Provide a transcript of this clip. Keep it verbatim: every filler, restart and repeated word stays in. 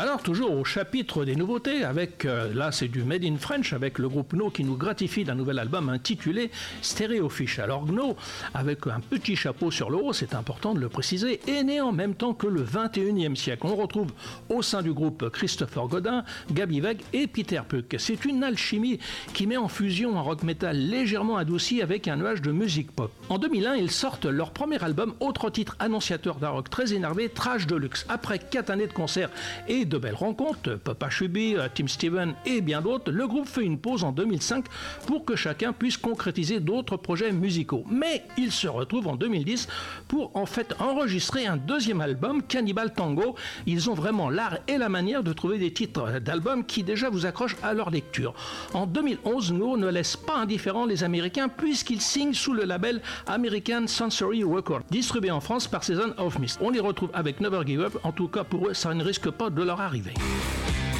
Alors toujours au chapitre des nouveautés, avec euh, là c'est du Made in French avec le groupe Gno qui nous gratifie d'un nouvel album intitulé Stéréofiche. Alors Gno, avec un petit chapeau sur le haut, c'est important de le préciser, est né en même temps que le vingt et unième siècle. On retrouve au sein du groupe Christopher Godin, Gaby Weg et Peter Puck. C'est une alchimie qui met en fusion un rock metal légèrement adouci avec un nuage de musique pop. En deux mille un, ils sortent leur premier album, autre titre annonciateur d'un rock très énervé, Trash Deluxe. Après quatre années de concerts et de belles rencontres, Papa Chubby, Tim Steven et bien d'autres, le groupe fait une pause en deux mille cinq pour que chacun puisse concrétiser d'autres projets musicaux. Mais ils se retrouvent en deux mille dix pour en fait enregistrer un deuxième album, Cannibal Tango. Ils ont vraiment l'art et la manière de trouver des titres d'albums qui déjà vous accrochent à leur lecture. En deux mille onze, Gno ne laisse pas indifférents les Américains puisqu'ils signent sous le label American Sensory Records, distribué en France par Season of Mist. On les retrouve avec Never Give Up, en tout cas pour eux ça ne risque pas de leur arriver.